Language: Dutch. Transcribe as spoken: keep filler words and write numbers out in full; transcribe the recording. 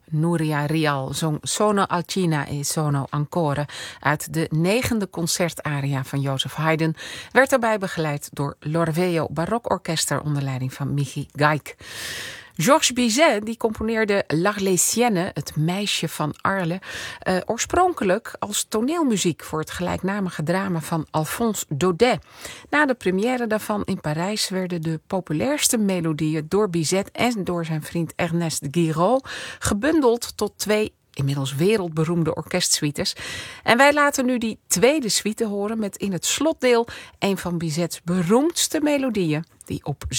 Nuria Rial zong Sono Alcina e Sono Ancora uit de negende concertaria van Joseph Haydn, werd daarbij begeleid door l'Orfeo Barokorkester onder leiding van Michi Gaik. Georges Bizet die componeerde L'Arlésienne, het meisje van Arles, uh, oorspronkelijk als toneelmuziek voor het gelijknamige drama van Alphonse Daudet. Na de première daarvan in Parijs werden de populairste melodieën door Bizet en door zijn vriend Ernest Guiraud gebundeld tot twee inmiddels wereldberoemde orkestsuites. En wij laten nu die tweede suite horen met in het slotdeel een van Bizets beroemdste melodieën, die op